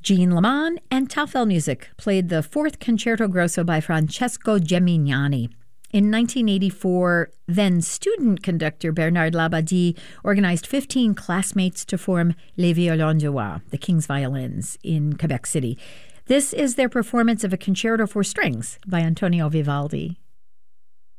Jean Leman and Taffel Music played the fourth Concerto Grosso by Francesco Gemignani. In 1984, then student conductor Bernard Labadie organized 15 classmates to form Les Violons du Roi, the King's Violins, in Quebec City. This is their performance of a concerto for strings by Antonio Vivaldi.